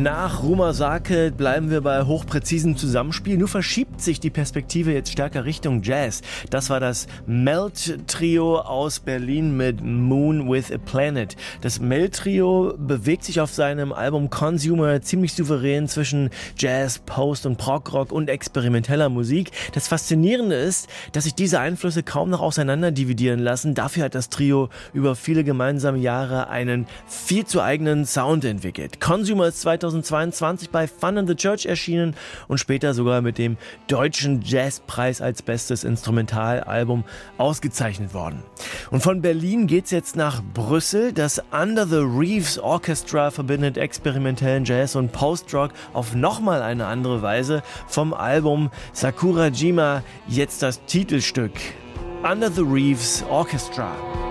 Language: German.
Nach Rumasake bleiben wir bei hochpräzisem Zusammenspiel, nur verschiebt sich die Perspektive jetzt stärker Richtung Jazz. Das war das Melt-Trio aus Berlin mit Moon with a Planet. Das Melt-Trio bewegt sich auf seinem Album Consumer ziemlich souverän zwischen Jazz, Post- und Prog-Rock und experimenteller Musik. Das Faszinierende ist, dass sich diese Einflüsse kaum noch auseinander dividieren lassen. Dafür hat das Trio über viele gemeinsame Jahre einen viel zu eigenen Sound entwickelt. Consumer ist 2022 bei Fun in the Church erschienen und später sogar mit dem Deutschen Jazzpreis als bestes Instrumentalalbum ausgezeichnet worden. Und von Berlin geht's jetzt nach Brüssel. Das Under the Reefs Orchestra verbindet experimentellen Jazz und Post-Rock auf nochmal eine andere Weise. Vom Album Sakurajima jetzt das Titelstück Under the Reefs Orchestra.